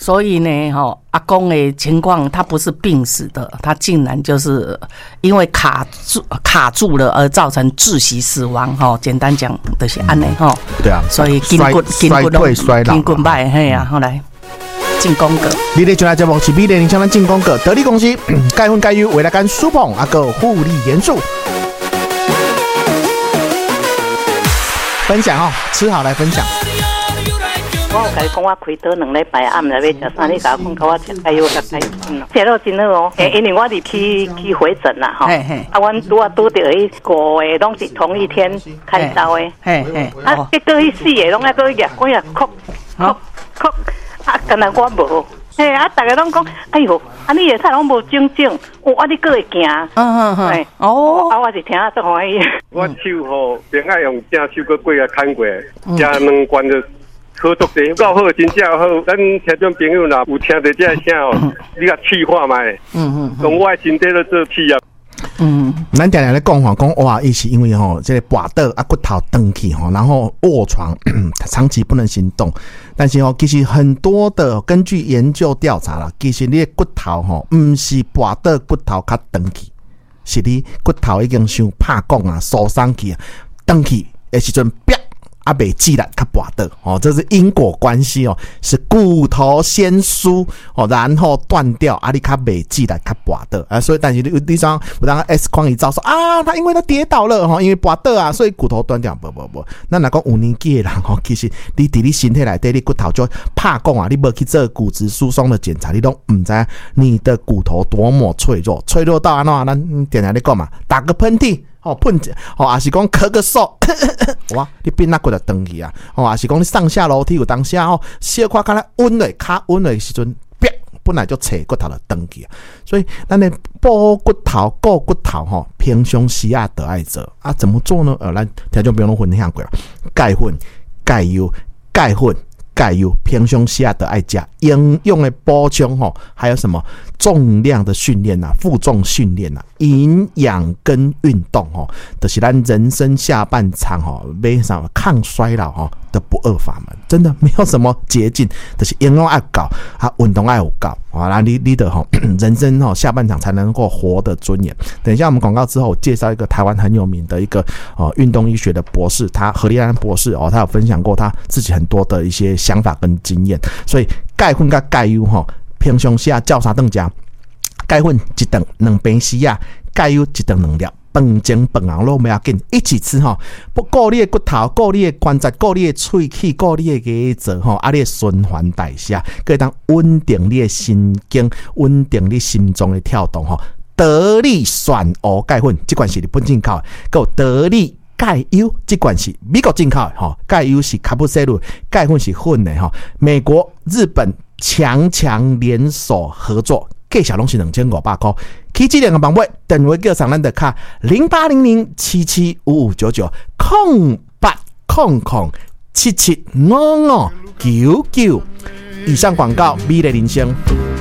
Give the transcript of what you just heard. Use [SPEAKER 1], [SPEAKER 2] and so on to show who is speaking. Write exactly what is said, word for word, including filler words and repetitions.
[SPEAKER 1] 所以呢，哈，阿公的情况，他不是病死的，他竟然就是因为卡住卡住了而造成窒息死亡，哈。简单讲就是安尼，哈。
[SPEAKER 2] 对啊。
[SPEAKER 1] 所以筋骨筋骨
[SPEAKER 2] 衰衰老，
[SPEAKER 1] 筋骨歹，嘿啊，后来进攻个。
[SPEAKER 2] 你咧就来节目是美丽人生的进攻个，得力公司钙粉钙油为了干舒碰阿个护理元素。分享哦，吃好来分享。
[SPEAKER 3] 我有甲你讲，我开刀两礼拜，暗时要食啥？你甲我讲，甲我食解药，甲解药，食到真好哦。诶，因为我入去去回诊啦，吼。啊，阮拄啊拄着迄五个拢是同一天看刀的。嘿嘿。啊，结果迄四个拢爱搁去夹，我也哭哭哭，啊，干那我无。嘿，啊，大家拢讲，哎呦，啊，你下菜拢无整整，哦，啊，你搁会行？嗯嗯嗯。哦。啊，我是听啊足欢喜。
[SPEAKER 4] 我手吼，边爱用正手搁过来砍过，加两关就。好足地，够好，真正好。咱听众朋友若有听到这声哦，你甲试看卖，嗯嗯，用我的身体都做试啊。
[SPEAKER 2] 嗯，咱常常咧讲吼，讲哇，伊是因为吼，这个跋倒啊骨头断去吼，然后卧床，长期不能行动。但是吼，其实很多的根据研究调查啦，其实你的骨头吼，唔是跋倒骨头较断去，是你骨头已经伤拍讲啊，受伤去啊，断去的时阵，啪。啊，袂记力较跋倒哦，这是因果关系哦，是骨头先疏哦，然后断掉，啊，你较袂记力较跋倒啊，所以但是你你像有当 X 光一照说啊，他因为他跌倒了哈，因为跋倒啊，所以骨头断掉，不不不，那若讲有年纪的人吼，其实你伫你身体内底，你骨头就怕讲啊，你无去做骨质疏松的检查，你都唔知你的骨头多么脆弱，脆弱到安怎？咱点下你讲嘛，打个喷嚏。哦，喷哦，还是讲咳个嗽，哇，你变那骨就断去啊！哦，还是讲你上下楼梯有当下哦，小可看来温嘞，卡温嘞时阵，啪，本来就扯骨头就断去啊！所以，咱的保骨头、顾骨头吼，平常时啊得爱做啊，怎么做呢？呃，咱听众朋友分享过了，钙粉、钙油、钙粉。钙油平常时啊的爱加营养的补充吼，还有什么重量的训练啊、负重训练啊、营养跟运动吼，就是咱人生下半场吼，买上抗衰老吼的不二法门，真的没有什么捷径，就是营养爱搞啊，运动爱有搞啊，那你你的吼人生吼下半场才能够活得尊严。等一下我们广告之后，我介绍一个台湾很有名的一个呃运动医学的博士，他何立安博士哦，他有分享过他自己很多的一些想法跟经验，所以钙粉跟钙油吼，平常时啊照三顿食，钙粉一顿两杯时啊，钙油一顿两粒。饭前饭后都不要紧，一起吃吼，不顾你的骨头，顾你的关节，顾你的喙齿，顾你的牙齿吼，啊，你的循环代谢，可以当稳定你的神经，稳定你心脏的跳动吼。得力选欧钙粉，这款是日本进口的，够得力钙油，这款是美国进口的吼。钙油是卡布西鲁，钙粉是混的吼。美国、日本强强联手合作。价小拢是两千五百块，起这两个方位，电话叫上咱的卡零八零零七七五五九九空八空空七七五五九九。以上广告，美丽人生。